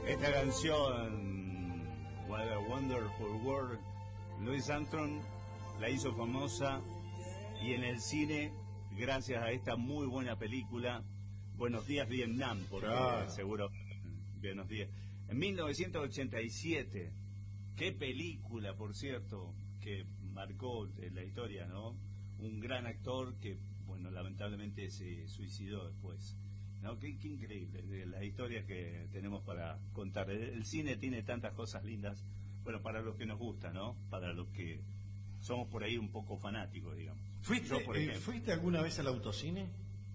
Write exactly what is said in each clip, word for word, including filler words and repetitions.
Esta canción, What a Wonderful World, Louis Armstrong la hizo famosa, y en el cine, gracias a esta muy buena película, Buenos Días Vietnam, porque claro, seguro, Buenos Días. En mil novecientos ochenta y siete, qué película, por cierto, que marcó la historia, ¿no? Un gran actor que, bueno, lamentablemente se suicidó después. No, qué, qué increíble, de las historias que tenemos para contar. El, el cine tiene tantas cosas lindas, bueno, para los que nos gusta, ¿no? Para los que somos por ahí un poco fanáticos, digamos. ¿Fuiste, Yo, por ejemplo, eh, ¿fuiste alguna vez al autocine?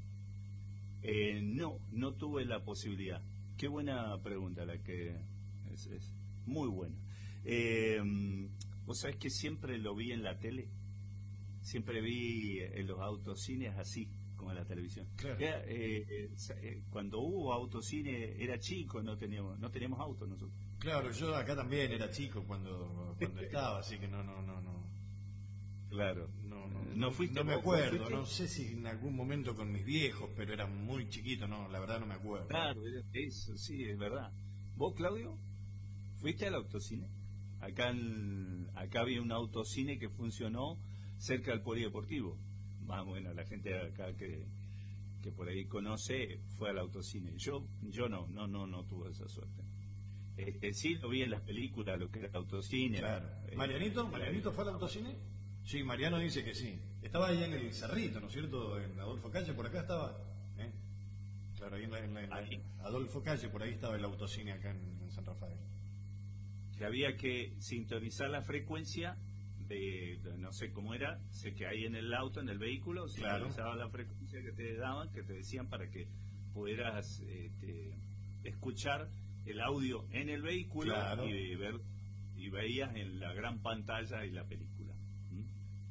Eh, no, no tuve la posibilidad. Qué buena pregunta la que es, es muy buena. Eh, ¿Vos sabés que siempre lo vi en la tele? Siempre vi en los autocines así, como en la televisión. Claro. Era, eh, eh, cuando hubo autocine era chico, no teníamos no teníamos auto nosotros. Claro, yo acá también era chico cuando cuando estaba, así que no no no no. Claro. No no no, no, fuiste no me vos, acuerdo, fuiste? No sé si en algún momento con mis viejos, pero era muy chiquito, no, la verdad no me acuerdo. Claro, eso sí, es verdad. ¿Vos, Claudio, fuiste al autocine? Acá en, acá había un autocine que funcionó cerca del polideportivo. Más bueno, la gente de acá que, que por ahí conoce fue al autocine. Yo yo no, no, no, no tuve esa suerte. Este, sí lo vi en las películas, lo que era el autocine. Claro. Eh, ¿Marianito? ¿Marianito fue al autocine? Sí, Mariano dice que sí. Estaba ahí en el Cerrito, ¿no es cierto? En Adolfo Calle, por acá estaba. ¿eh? Claro, ahí en, la, en, la, en la, Adolfo Calle, por ahí estaba el autocine acá en, en San Rafael. Que había que sintonizar la frecuencia de, de, no sé cómo era, sé que ahí en el auto, en el vehículo, sintonizaba claro, la frecuencia que te daban, que te decían para que pudieras este, escuchar el audio en el vehículo claro, y ver y veías en la gran pantalla y la película. ¿Mm?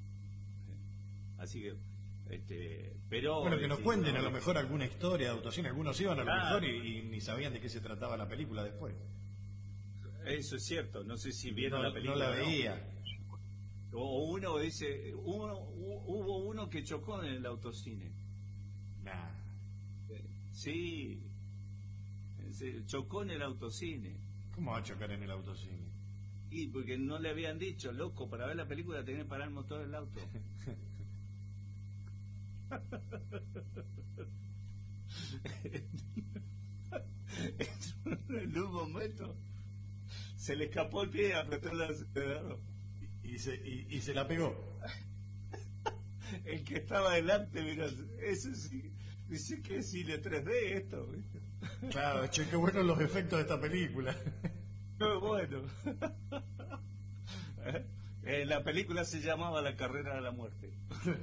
Así que este, pero bueno, que nos cuenten a lo mejor alguna historia de autocine. Algunos iban a lo claro, mejor y, y ni sabían de qué se trataba la película después. Eso es cierto, no sé si vieron no, la película. No la veía. O uno dice, uno, hubo uno que chocó en el autocine. Nah. Sí, chocó en el autocine. ¿Cómo va a chocar en el autocine? Y porque no le habían dicho, loco, para ver la película tenés que parar el motor del auto. En un momento se le escapó el pie y apretó el acelerador. Y se, y, y se la pegó. El que estaba delante, mira, eso sí, dice que es cine tres D esto. Claro, che, qué buenos los efectos de esta película. No, bueno. Eh, la película se llamaba La Carrera de la Muerte.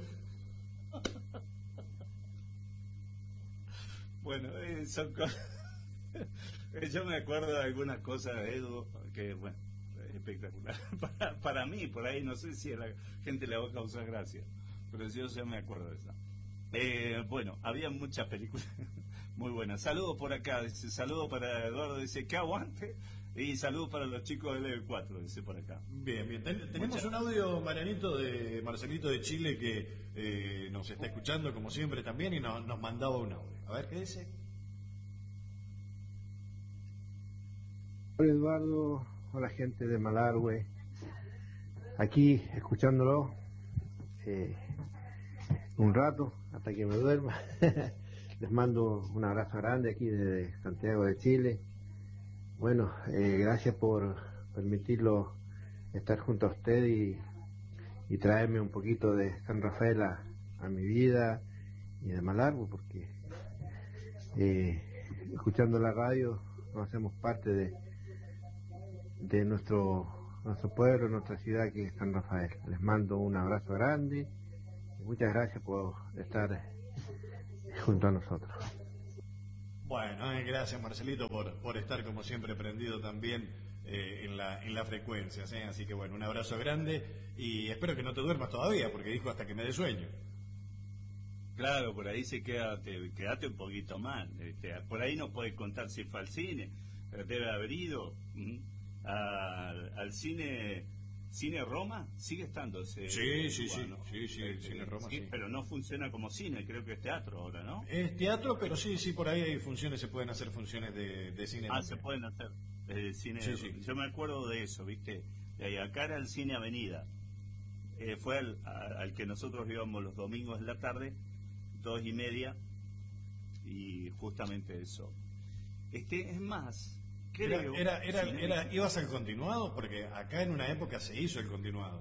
Bueno, eh, son cosas. Yo me acuerdo de algunas cosas de Edu que, bueno, espectacular. Para, para mí, por ahí, no sé si a la gente le va a causar gracia, pero yo ya me acuerdo de eso. Eh, bueno, había muchas películas muy buenas. Saludos por acá, dice, saludos para Eduardo, dice que aguante, y saludos para los chicos del Level cuatro, dice por acá. Bien, bien. Ten, tenemos muchas... un audio, Marianito, de Marcelito de Chile, que eh, nos está escuchando como siempre también, y no, nos mandaba un audio. A ver, ¿qué dice? Hola Eduardo, hola gente de Malargüe, aquí escuchándolo eh, un rato hasta que me duerma. Les mando un abrazo grande aquí desde Santiago de Chile. Bueno, eh, gracias por permitirlo estar junto a usted y, y traerme un poquito de San Rafael a, a mi vida y de Malargüe, porque eh, escuchando la radio nos hacemos parte de de nuestro nuestro pueblo, nuestra ciudad, que es San Rafael. Les mando un abrazo grande y muchas gracias por estar junto a nosotros. Bueno, eh, gracias Marcelito por, por estar como siempre prendido también eh, en la en las frecuencias, eh. Así que bueno, un abrazo grande y espero que no te duermas todavía, porque dijo hasta que me dé sueño. Claro, por ahí sí quédate, quédate un poquito más. Este, por ahí no puedes contar si fue al cine, pero debe haber ido. ¿Mm? Al, al cine Cine Roma sigue estando ese Sí, sí, sí, lugar, ¿no? sí, sí, el Eh, Cine Roma, sí. Pero no funciona como cine, creo que es teatro ahora, ¿no? Es teatro, pero sí, sí, por ahí hay funciones, se pueden hacer funciones de, de cine. Ah, también. se pueden hacer eh, cine. Sí, sí. Yo me acuerdo de eso, ¿viste? De acá era el Cine Avenida. Eh, fue al, a- al que nosotros íbamos los domingos en la tarde, dos y media, y justamente eso. Este, es más, Era, creo... era, era, si no me era- equivoco, ibas al continuado, porque acá en una época se hizo el continuado.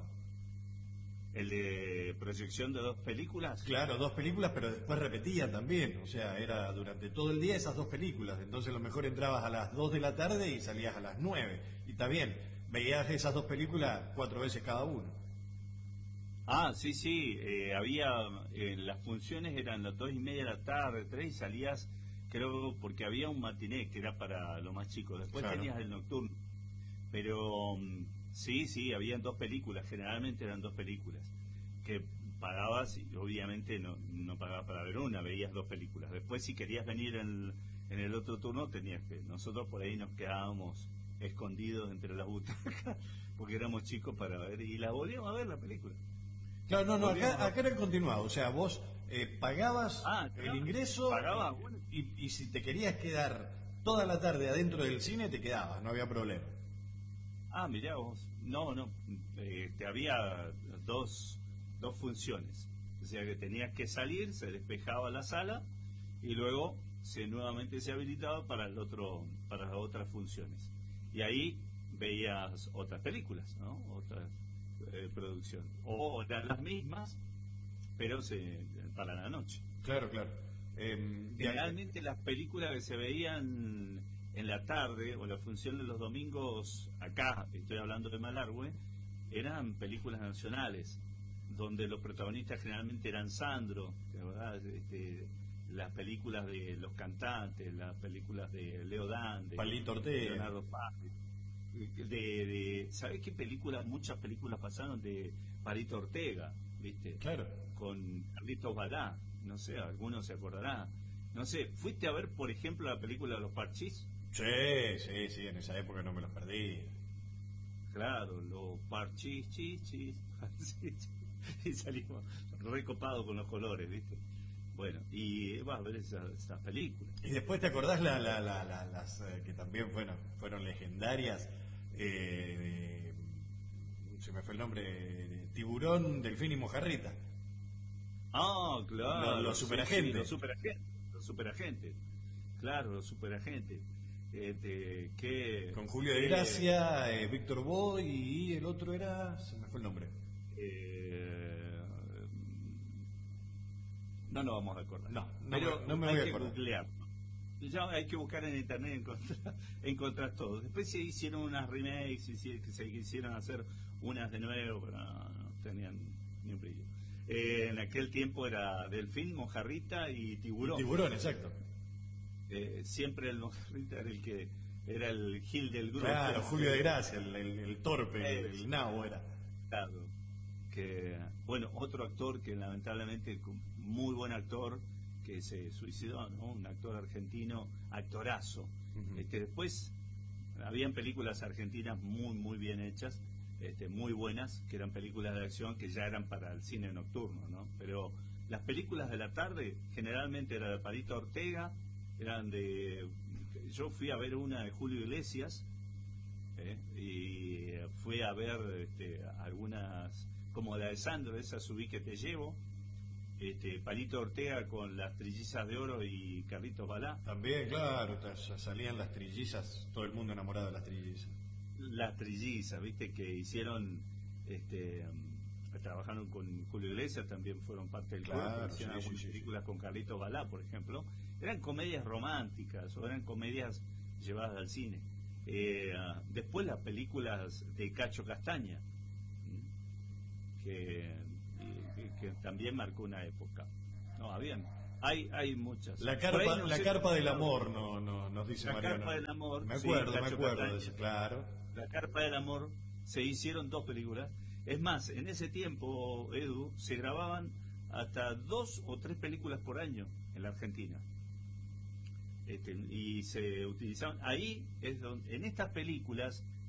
el de proyección de dos películas. Claro, dos películas, pero después repetía también. O sea, era durante todo el día esas dos películas. Entonces, a lo mejor entrabas a las dos de la tarde y salías a las nueve. Y está bien, veías esas dos películas cuatro veces cada uno. Ah, sí, sí, eh, había, eh, las funciones eran las dos y media de la tarde, tres, y salías, creo, porque había un matiné que era para los más chicos, después Claro. tenías el nocturno, pero mm, sí, sí, habían dos películas, generalmente eran dos películas, que pagabas y obviamente no, no pagabas para ver una, veías dos películas, después si querías venir en, en el otro turno tenías que, nosotros por ahí nos quedábamos escondidos entre las butacas, porque éramos chicos para ver, y la volvíamos a ver la película. Claro, no, no, Volvíamos acá, a- acá era el continuado. O sea, vos eh, pagabas Ah, el claro, ingreso pagabas, y- bueno. y, y si te querías quedar toda la tarde adentro del cine, te quedabas, no había problema. Ah, mirá vos. No, no. eh, te había dos, dos funciones. O sea que tenías que salir, se despejaba la sala y luego se nuevamente se habilitaba para el otro, para las otras funciones. Y ahí veías otras películas, ¿no? Otras eh, producciones. O eran las mismas, pero se, para la noche. Claro, claro. Eh, de- Generalmente las películas que se veían en la tarde o la función de los domingos acá, estoy hablando de Malargüe, eran películas nacionales, donde los protagonistas generalmente eran Sandro, que, ¿verdad? Este, las películas de los cantantes, las películas de Leo Dan, de Palito Ortega. Leonardo Paz, de, de, ¿sabés qué películas? Muchas películas pasaron de Palito Ortega, ¿viste? Claro. Con Carlitos Balá, no sé, alguno se acordará. No sé, ¿fuiste a ver, por ejemplo, la película de los Parchís? Sí, sí, sí, en esa época no me los perdí. Claro, los Parchís, chis, chis, chis, y salimos recopados con los colores, ¿viste? Bueno, y vas a ver esas, esas películas. Y después te acordás la, la, la, la- las eh, que también fueron, fueron legendarias. eh, de- se me fue el nombre. de Tiburón, Delfín y Mojarrita. Ah, claro. Los- los sí, superagentes. sí, los superagentes. Los superagentes. Claro, los superagentes. Este, que, Con Julio de que, Gracia, eh, Víctor Boy y el otro era. Se me fue el nombre. eh, no nos vamos a acordar. No, no pero me- no me hay voy a que acordar. googlear. Ya hay que buscar en internet y encontrar, encontrar todo. Después se hicieron unas remakes, hici- que se quisieron hacer unas de nuevo, pero no, no tenían ni un brillo. Eh, en aquel tiempo era Delfín, Mojarrita y Tiburón. Tiburón, exacto. Eh, siempre el Mojarrita era el que era el Gil del grupo. Claro, Julio de Gracia, el, el- el torpe, el, Eh, el nabo era. Claro. Que, bueno, otro actor que lamentablemente, muy buen actor, que se suicidó, ¿no? Un actor argentino, actorazo. Ujú. Este, después, habían películas argentinas muy, muy bien hechas, este, muy buenas, que eran películas de acción que ya eran para el cine nocturno, ¿no? Pero las películas de la tarde, generalmente era de Palito Ortega, eran de... Yo fui a ver una de Julio Iglesias, ¿eh? Y fui a ver este, algunas, como la de Sandro, esa Subí que te llevo, este, Palito Ortega con las trillizas de oro y Carlitos Balá. También, claro, ta- ya salían las trillizas, todo el mundo enamorado de las trillizas. Las trillizas, viste, que hicieron, este, um, trabajaron con Julio Iglesias, también fueron parte del Claro, grupo, hicieron sí, algunas sí, sí, películas con Carlitos Balá, por ejemplo. Eran comedias románticas o eran comedias llevadas al cine. Eh, ah, después las películas de Cacho Castaña, ¿m? que, y- que, que también marcó una época. No, habían, hay, hay muchas. La Por carpa, ahí no la sé carpa cómo del se amor, llama. no, no, nos dice La Mariano. carpa del amor, Me sí, acuerdo, me Cacho acuerdo de Castaña. eso, claro. La Carpa del Amor, se hicieron dos películas. Es más, en ese tiempo, Edu, se grababan hasta dos o tres películas por año en la Argentina. Este, y se utilizaban. Ahí es donde, en estas películas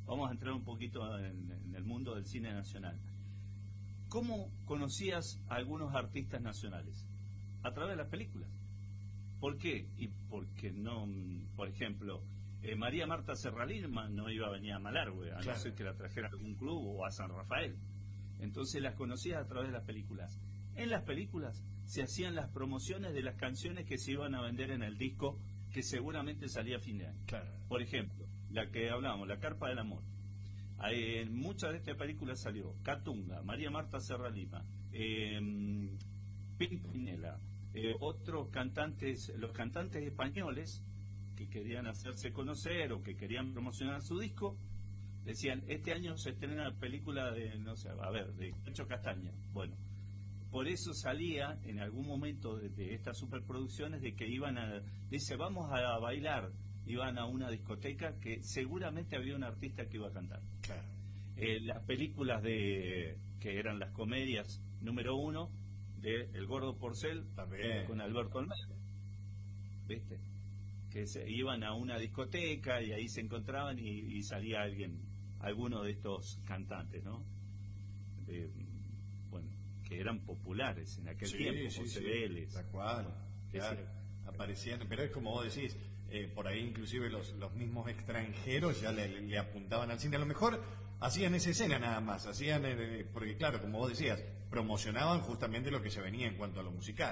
vamos a entrar un poquito en, en el mundo del cine nacional. ¿Cómo conocías a algunos artistas nacionales? A través de las películas. ¿Por qué? Y porque no, por ejemplo, eh, María Marta Serralima no iba a venir a Malargüe, a Claro. no ser que la trajera a algún club o a San Rafael. Entonces las conocías a través de las películas. En las películas se hacían las promociones de las canciones que se iban a vender en el disco, que seguramente salía a fin de año. Claro. Por ejemplo, la que hablábamos, La Carpa del Amor. En muchas de estas películas salió Catunga, María Marta Serralima, eh, Pimpinela, eh, otros cantantes, los cantantes españoles que querían hacerse conocer o que querían promocionar su disco, decían, este año se estrena la película de, no sé, a ver, de Cacho Castaña. Bueno, por eso salía en algún momento de, de estas superproducciones de que iban a, dice, vamos a bailar, iban a una discoteca que seguramente había un artista que iba a cantar. Claro. Eh, las películas de que eran las comedias número uno de El Gordo Porcel También. con Alberto Olmedo, ¿viste? Que se iban a una discoteca y ahí se encontraban y, y salía alguien, alguno de estos cantantes, ¿no? De, bueno, que eran populares en aquel Sí, tiempo, sí, José sí. Vélez. Tal cual. Es Claro. decir, Aparecían, pero es como vos decís, eh, por ahí inclusive los, los mismos extranjeros ya le, le apuntaban al cine. A lo mejor hacían esa escena nada más, hacían, eh, porque claro, como vos decías, promocionaban justamente lo que se venía en cuanto a lo musical.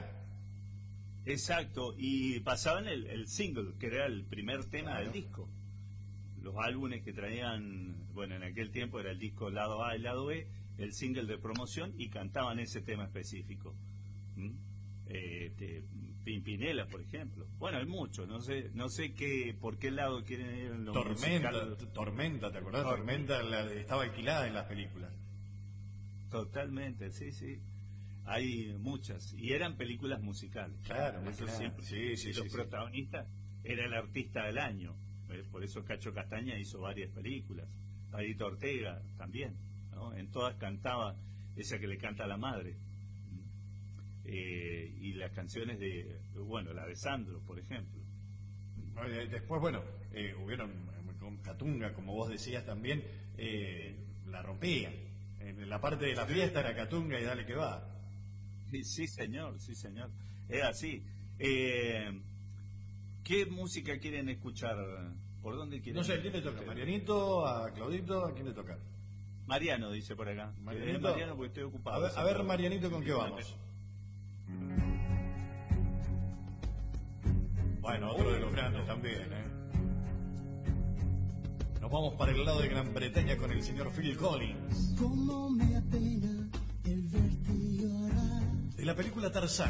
Exacto, y pasaban el, el single, que era el primer tema Claro. del disco. Los álbumes que traían, bueno, en aquel tiempo era el disco lado A y lado B, el single de promoción, y cantaban ese tema específico. ¿Mm? Eh, te- Pimpinela, por ejemplo. Bueno, hay muchos, no sé no sé qué por qué lado quieren ir en lo Tormenta, musical. t- Tormenta, ¿te acordás? Tormenta. Tormenta la- estaba alquilada en las películas. Totalmente, sí, sí. Hay muchas, y eran películas musicales. Claro, Por eso claro. siempre. Sí, sí, y los sí, sí. protagonistas era el artista del año. ¿Ves? Por eso Cacho Castaña hizo varias películas. Padito Ortega también, ¿no? En todas cantaba esa que le canta a la madre. Eh, y las canciones de, bueno, la de Sandro, por ejemplo. Eh, Después, bueno, eh, hubieron eh, con Catunga, como vos decías también, eh, la rompían. En la parte de la fiesta era Catunga y dale que va. Sí, sí, señor, sí, señor. Es así. Eh, ¿Qué música quieren escuchar? ¿Por dónde quieren? No sé, ¿a quién le toca? ¿Marianito? ¿A Claudito? ¿A quién le toca? Mariano, dice por acá. Marianito. Eh, Mariano, porque estoy ocupado. A ver, a ver, Marianito, ¿con qué vamos? Bueno, otro de los grandes también, ¿eh? Nos vamos para el lado de Gran Bretaña con el señor Phil Collins. Como me apena el verte llorar. De la película Tarzán.